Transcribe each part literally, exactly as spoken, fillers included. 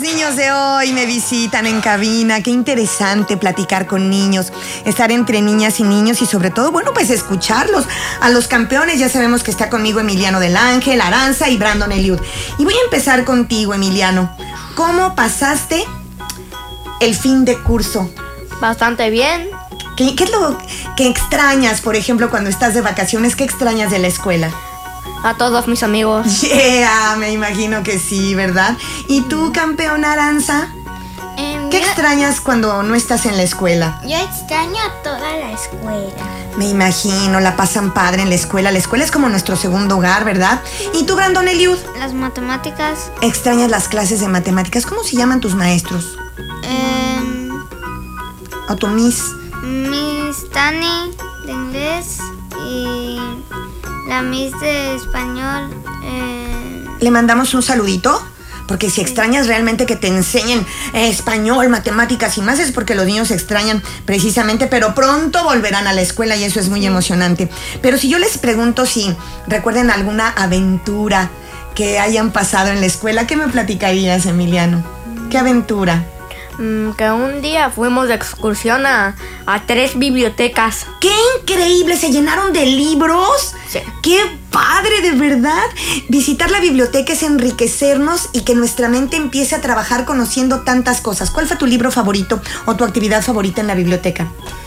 niños de hoy me visitan en cabina. Qué interesante platicar con niños, estar entre niñas y niños y sobre todo, bueno, pues escucharlos. A los campeones ya sabemos que está conmigo Emiliano del Ángel, Aranza y Brandon Eliud. Y voy a empezar contigo, Emiliano. ¿Cómo pasaste el fin de curso? Bastante bien. ¿Qué, qué es lo que extrañas, por ejemplo, cuando estás de vacaciones? ¿Qué extrañas de la escuela? A todos mis amigos. Yeah, me imagino que sí, ¿verdad? ¿Y tú, campeona Aranza? Eh, ¿Qué yo, extrañas cuando no estás en la escuela? yo extraño a toda la escuela. Me imagino, la pasan padre en la escuela. La escuela es como nuestro segundo hogar, ¿verdad? ¿Y tú, Brandon Eliud? Las matemáticas. ¿Extrañas las clases de matemáticas? ¿Cómo se llaman tus maestros? Eh, ¿O tu miss? Miss Tani de inglés y la Miss de español. Eh, ¿Le mandamos un saludito? Porque si extrañas realmente que te enseñen eh, español, matemáticas y más es porque los niños extrañan precisamente, pero pronto volverán a la escuela y eso es muy emocionante. Pero si yo les pregunto si recuerden alguna aventura que hayan pasado en la escuela, ¿qué me platicarías, Emiliano? ¿Qué aventura? Mm, que un día fuimos de excursión a, a tres bibliotecas. ¡Qué increíble! ¿Se llenaron de libros? Sí. ¡Qué padre, de verdad! Visitar la biblioteca es enriquecernos y que nuestra mente empiece a trabajar conociendo tantas cosas. ¿Cuál fue tu libro favorito o tu actividad favorita en la biblioteca?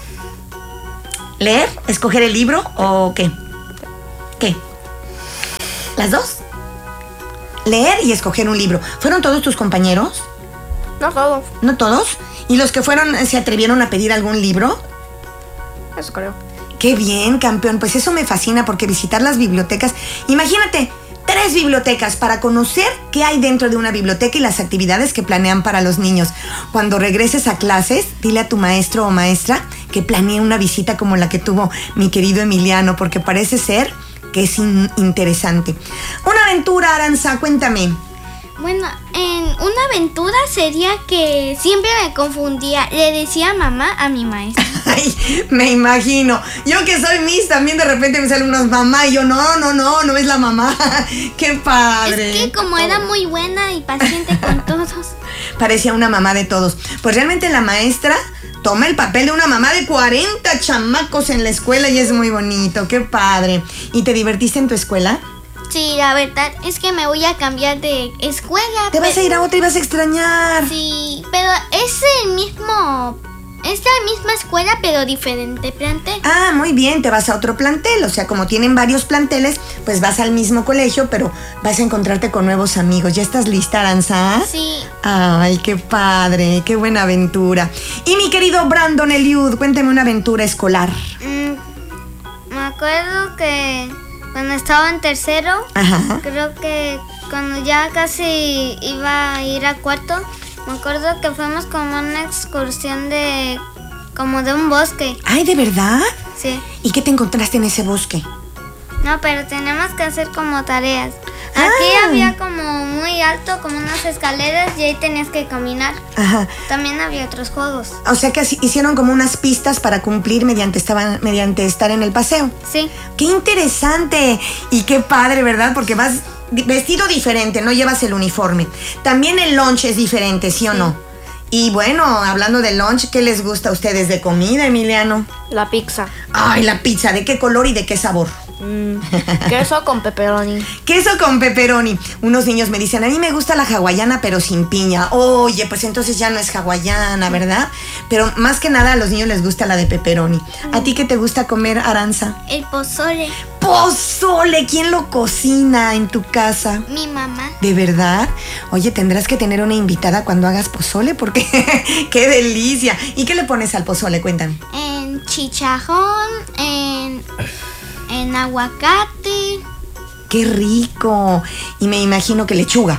¿Leer? ¿Escoger el libro o qué? ¿Qué? ¿Las dos? Leer y escoger un libro. ¿Fueron todos tus compañeros? No todos. ¿No todos? ¿Y los que fueron se atrevieron a pedir algún libro? Eso creo. ¡Qué bien, campeón! Pues eso me fascina porque visitar las bibliotecas... Imagínate, tres bibliotecas para conocer qué hay dentro de una biblioteca y las actividades que planean para los niños. Cuando regreses a clases, dile a tu maestro o maestra que planee una visita como la que tuvo mi querido Emiliano, porque parece ser que es in- interesante. Una aventura, Aranza, cuéntame. bueno, en una aventura sería que siempre me confundía. Le decía mamá a mi maestra. Ay, me imagino. Yo que soy Miss, también de repente me salen unos mamá y yo, no, no, no, no es la mamá. ¡Qué padre! Es que como era muy buena y paciente con todos. Parecía una mamá de todos. Pues realmente la maestra toma el papel de una mamá de cuarenta chamacos en la escuela y es muy bonito. ¡Qué padre! ¿Y te divertiste en tu escuela? Sí, la verdad es que me voy a cambiar de escuela. Te vas pe- a ir a otra y vas a extrañar. Sí, pero es el mismo... Es la misma escuela, pero diferente plantel. Ah, muy bien, te vas a otro plantel. O sea, como tienen varios planteles, pues vas al mismo colegio, pero vas a encontrarte con nuevos amigos. ¿Ya estás lista, Aranza? Sí. Ay, qué padre, qué buena aventura. Y mi querido Brandon Eliud, cuéntame una aventura escolar. Mm, me acuerdo que cuando estaba en tercero, Ajá. creo que cuando ya casi iba a ir a cuarto, me acuerdo que fuimos como una excursión de... como de un bosque. Ay, ¿de verdad? Sí. ¿Y qué te encontraste en ese bosque? No, pero tenemos que hacer como tareas. Aquí Ah. había como muy alto, como unas escaleras y ahí tenías que caminar. Ajá. También había otros juegos. O sea que así hicieron como unas pistas para cumplir mediante, estaban, mediante estar en el paseo. Sí. ¡Qué interesante! Y qué padre, ¿verdad? Porque vas di- vestido diferente, no llevas el uniforme. También el lunch es diferente, ¿sí o no? Y bueno, hablando del lunch, ¿qué les gusta a ustedes de comida, Emiliano? La pizza. Ay, la pizza, ¿de qué color y de qué sabor? Mm, queso con pepperoni. Queso con pepperoni. Unos niños me dicen, a mí me gusta la hawaiana pero sin piña. Oye, pues entonces ya no es hawaiana, ¿verdad? Pero más que nada a los niños les gusta la de pepperoni. ¿A ti qué te gusta comer, Aranza? El pozole. ¡Pozole! ¿Quién lo cocina en tu casa? Mi mamá. ¿De verdad? Oye, tendrás que tener una invitada cuando hagas pozole porque ¡qué delicia! ¿Y qué le pones al pozole? Cuéntame. En chicharrón, en, en aguacate. ¡Qué rico! Y me imagino que lechuga,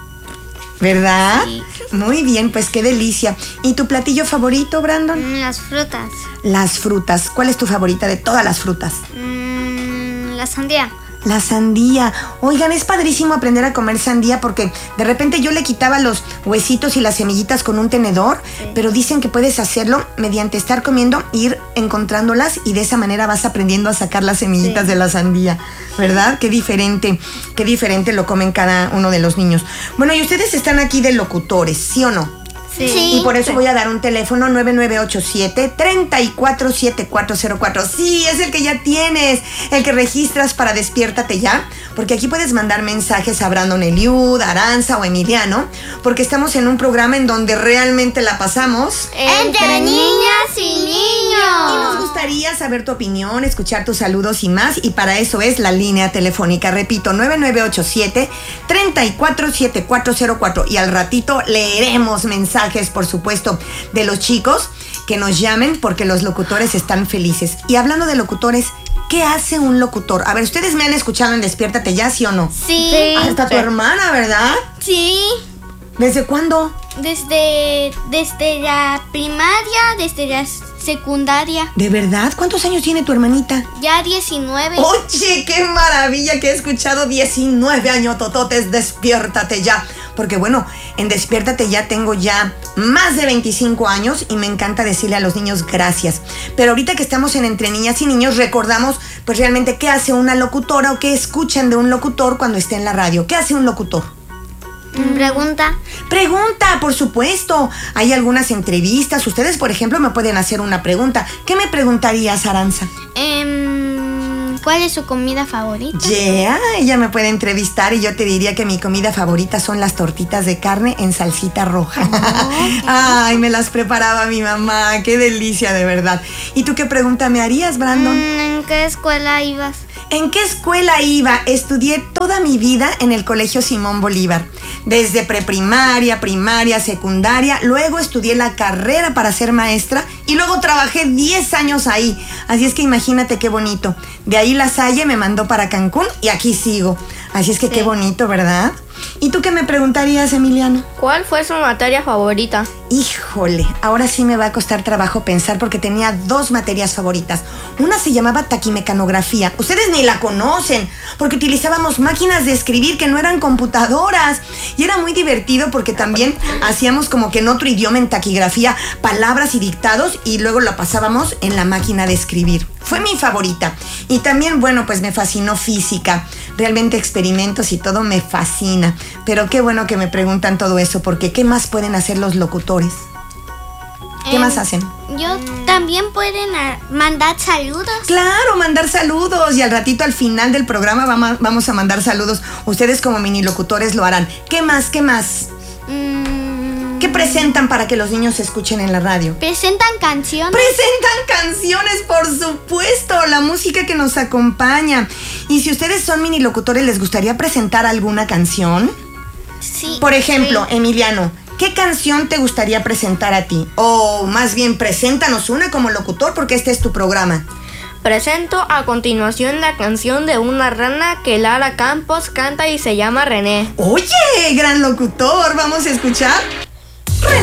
¿verdad? Sí. Muy bien, pues qué delicia. ¿Y tu platillo favorito, Brandon? Mm, Las frutas. Las frutas. ¿Cuál es tu favorita de todas las frutas? Mm, la sandía. La sandía. Oigan, es padrísimo aprender a comer sandía porque de repente yo le quitaba los huesitos y las semillitas con un tenedor, sí. Pero dicen que puedes hacerlo mediante estar comiendo, ir encontrándolas y de esa manera vas aprendiendo a sacar las semillitas sí. de la sandía, ¿verdad? Qué diferente, qué diferente lo comen cada uno de los niños. Bueno, y ustedes están aquí de locutores, ¿sí o no? Sí. Y por eso voy a dar un teléfono nueve nueve ocho siete, tres cuatro siete cuatro cero cuatro. Sí, es el que ya tienes, el que registras para Despiértate Ya, porque aquí puedes mandar mensajes a Brandon Eliud, Aranza o Emiliano, porque estamos en un programa en donde realmente la pasamos entre niñas y niños. Y nos gustaría saber tu opinión, escuchar tus saludos y más, y para eso es la línea telefónica. Repito, nueve nueve ocho siete, tres cuatro siete cuatro cero cuatro, y al ratito leeremos mensajes, por supuesto, de los chicos que nos llamen porque los locutores están felices. Y hablando de locutores, ¿qué hace un locutor? A ver, ¿ustedes me han escuchado en Despiértate Ya, sí o no? Sí. Hasta sí. tu hermana, ¿verdad? Sí. ¿Desde cuándo? Desde, desde la primaria, desde la secundaria. ¿De verdad? ¿Cuántos años tiene tu hermanita? Ya diecinueve. Oye, qué maravilla que he escuchado diecinueve años tototes, Despiértate Ya. Porque bueno, en Despiértate Ya tengo ya más de veinticinco años y me encanta decirle a los niños gracias. Pero ahorita que estamos en Entre Niñas y Niños, recordamos pues realmente qué hace una locutora o qué escuchan de un locutor cuando esté en la radio. ¿Qué hace un locutor? Pregunta. Pregunta, por supuesto. Hay algunas entrevistas. Ustedes, por ejemplo, me pueden hacer una pregunta. ¿Qué me preguntarías, Aranza? Um, ¿Cuál es su comida favorita? Yeah, ella me puede entrevistar y yo te diría que mi comida favorita son las tortitas de carne en salsita roja. Oh, okay. Ay, me las preparaba mi mamá. Qué delicia, de verdad. ¿Y tú qué pregunta me harías, Brandon? ¿En qué escuela ibas? ¿En qué escuela iba? Estudié toda mi vida en el Colegio Simón Bolívar. Desde preprimaria, primaria, secundaria. Luego estudié la carrera para ser maestra y luego trabajé diez años ahí. Así es que imagínate qué bonito. De ahí La Salle me mandó para Cancún y aquí sigo. Así es que sí. Qué bonito, ¿verdad? ¿Y tú qué me preguntarías, Emiliano? ¿Cuál fue su materia favorita? Híjole, ahora sí me va a costar trabajo pensar porque tenía dos materias favoritas. Una se llamaba taquimecanografía. Ustedes ni la conocen porque utilizábamos máquinas de escribir que no eran computadoras. Y era muy divertido porque también hacíamos como que en otro idioma, en taquigrafía, palabras y dictados y luego la pasábamos en la máquina de escribir. Fue mi favorita. Y también, bueno, pues me fascinó física. Realmente experimentos y todo me fascina. Pero qué bueno que me preguntan todo eso, porque ¿qué más pueden hacer los locutores? ¿Qué eh, más hacen? Yo también pueden a, mandar saludos. Claro, mandar saludos. Y al ratito, al final del programa, vamos, vamos a mandar saludos. Ustedes como mini locutores lo harán. ¿Qué más? ¿Qué más? Mm. ¿Qué presentan para que los niños escuchen en la radio? Presentan canciones. Presentan canciones, por supuesto, la música que nos acompaña. Y si ustedes son mini locutores, ¿les gustaría presentar alguna canción? Sí. Por ejemplo, sí. Emiliano, ¿qué canción te gustaría presentar a ti? O más bien, preséntanos una como locutor porque este es tu programa. Presento a continuación la canción de una rana que Lara Campos canta y se llama René. Oye, gran locutor, vamos a escuchar.